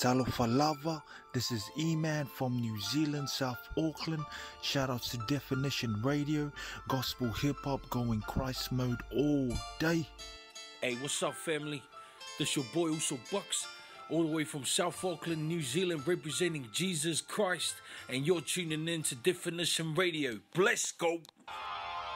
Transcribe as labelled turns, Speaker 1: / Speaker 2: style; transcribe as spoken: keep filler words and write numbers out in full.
Speaker 1: Talofa Lava, this is E-Man from New Zealand, South Auckland. Shout out to Definition Radio, gospel hip hop going Christ mode all day.
Speaker 2: Hey, what's up, family? This your boy Uso Bucks, all the way from South Auckland, New Zealand, representing Jesus Christ, and you're tuning in to Definition Radio. Bless, go!